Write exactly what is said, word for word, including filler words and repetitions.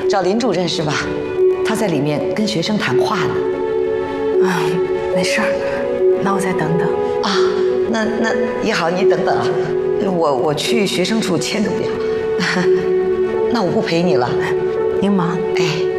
找林主任是吧？他在里面跟学生谈话呢。 啊，没事儿，那我再等等。 啊，那那也好，你等等啊，我我去学生处签个表。那我不陪你了， 您忙。 哎。